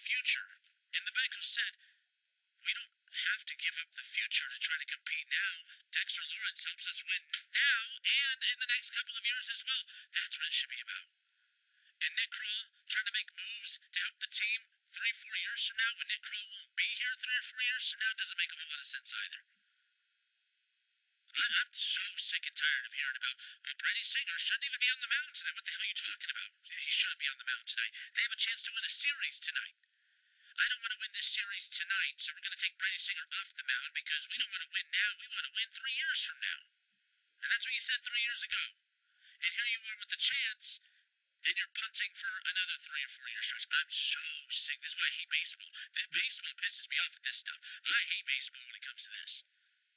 future. And the Bengals said, we don't have to give up the future to try to compete now. Dexter Lawrence helps us win now and in the next couple of years as well. That's what it should be about. And Nick Kroll trying to make moves to help the team 3-4 years from now when Nick Kroll won't be here 3 or 4 years from now doesn't make a whole lot of sense either. I'm so sick and tired of hearing about, well, Brady Singer shouldn't even be on the mound tonight. What the hell are you talking about? He shouldn't be on the mound tonight. They have a chance to win a series tonight. I don't want to win this series tonight, so we're going to take Brady Singer off the mound because we don't want to win now. We want to win 3 years from now. And that's what you said 3 years ago. And here you are with the chance, and you're punting for another 3 or 4 year stretch. I'm so sick. This is why I hate baseball. Baseball pisses me off at this stuff. I hate baseball when it comes to this.